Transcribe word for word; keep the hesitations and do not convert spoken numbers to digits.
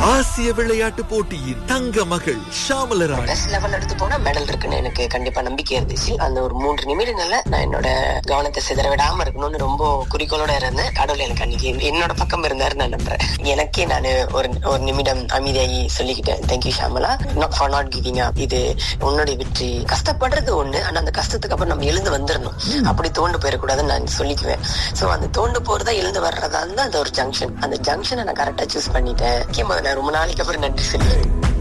ஆசிய விளையாட்டு போட்டியின் தங்க மகள் ஷாமலராணி. பெஸ்ட் லெவல் எடுத்து போனா மெடல் இருக்குன்னு எனக்கு கண்டிப்பா நம்பிக்கை இருந்துச்சு. அந்த ஒரு மூன்று நிமிடங்கள்ல நான் என்னோட கவனத்தை சிதற விடாம இருக்கணும்னு ரொம்ப குறிக்கோளோட இருந்தேன். கடவுள் எனக்கு அன்னைக்கு என்னோட பக்கம் இருந்தாரு நான் நம்புறேன். எனக்கே நான் ஒரு ஒரு நிமிடம் அமைதியாகி சொல்லிக்கிட்டேன், thank you Shyamala, not for not giving up. இது உன்னுடைய வெற்றி. கஷ்டப்படுறது ஒண்ணு, ஆனா அந்த கஷ்டத்துக்கு அப்புறம் நம்ம எழுந்து வந்துடணும். அப்படி தோண்டு போயிடக்கூடாதுன்னு நான் சொல்லிக்குவேன். சோ அந்த தோண்டு போறதா எழுந்து வர்றதா இருந்தா அந்த ஒரு ஜங்ஷன், அந்த ஜங்ஷனை நான் கரெக்டா சூஸ் பண்ணிட்டேன். நான் ரொம்ப நாளைக்கு அப்புறம் நன்றி சொல்லுவேன்.